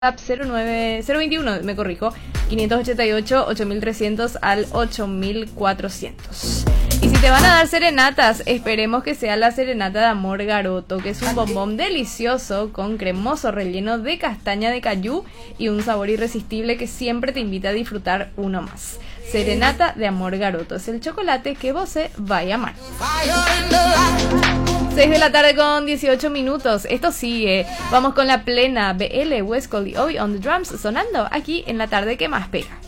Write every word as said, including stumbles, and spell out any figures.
cero nueve cero veintiuno, me corrijo, quinientos ochenta y ocho, ocho mil trescientos al ocho mil cuatrocientos. Y si te van a dar serenatas, esperemos que sea la serenata de Amor Garoto, que es un bombón delicioso con cremoso relleno de castaña de cayú y un sabor irresistible que siempre te invita a disfrutar uno más. Serenata de Amor Garoto es el chocolate que vos se va a amar. seis de la tarde con dieciocho minutos. Esto sigue. Vamos con la plena B L West Coast y hoy on the drums sonando aquí en la tarde que más pega.